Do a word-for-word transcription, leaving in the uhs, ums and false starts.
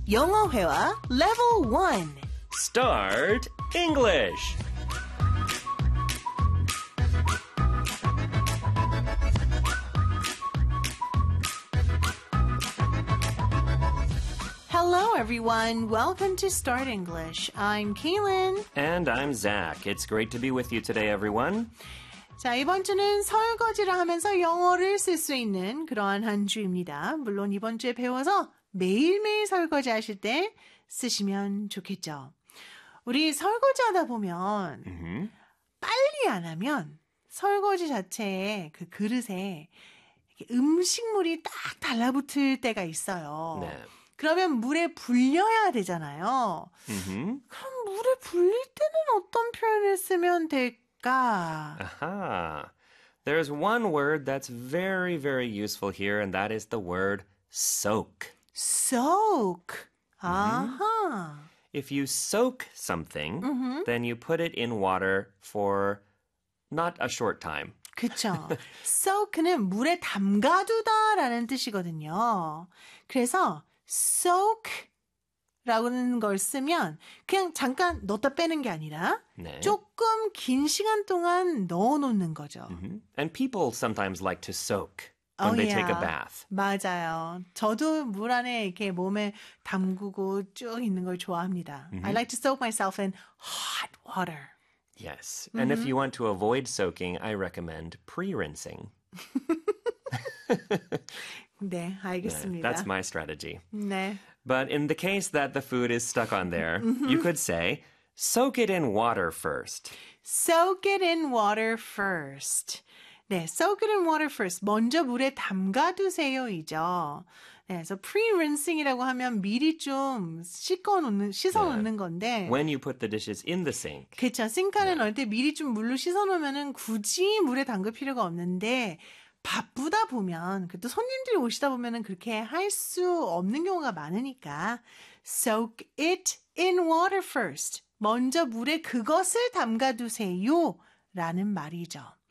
영어 회화 Level one. Start English. Hello, everyone. Welcome to Start English. I'm Kaylin. And I'm Zach. It's great to be with you today, everyone. 자, 이번 주는 설거지를 하면서 영어를 쓸 수 있는 그러한 한 주입니다. 물론 이번 주에 배워서 매일매일 설거지 하실 때 쓰시면 좋겠죠. 우리 설거지 하다 보면 Mm-hmm. 빨리 안 하면 설거지 자체에 그 그릇에 이렇게 음식물이 딱 달라붙을 때가 있어요. 네. 그러면 물에 불려야 되잖아요. Mm-hmm. 그럼 물에 불릴 때는 어떤 표현을 쓰면 될까? Aha. There's one word that's very, very useful here, and that is the word soak. Soak. 아하. If you soak something, Mm-hmm. then you put it in water for not a short time. 그쵸. soak는 물에 담가두다라는 뜻이거든요. 그래서 soak 라는 걸 쓰면 그냥 잠깐 넣었다 빼는 게 아니라 네. 조금 긴 시간 동안 넣어놓는 거죠. Mhm. And people sometimes like to soak when Oh, they take a yeah. bath. 맞아요. 저도 물 안에 이렇게 몸에 담그고 쭉 있는 걸 좋아합니다. I like to soak myself in hot water. Yes. And if you want to avoid soaking, I recommend pre-rinsing. 네, 알겠습니다. That's my strategy. 네. But in the case that the food is stuck on there, you could say, soak it in water first. Soak it in water first. 네, soak it in water first. 먼저 물에 담가두세요이죠. 네, 그래서 pre-rinsing이라고 하면 미리 좀 씻어놓는, 씻어놓는 건데. When you put the dishes in the sink. 그쵸. 싱크안에 넣을 때 미리 좀 물로 씻어놓으면은 굳이 물에 담글 필요가 없는데 바쁘다 보면, 또 손님들이 오시다 보면은 그렇게 할 수 없는 경우가 많으니까 soak it in water first. 먼저 물에 그것을 담가두세요 라는 말이죠.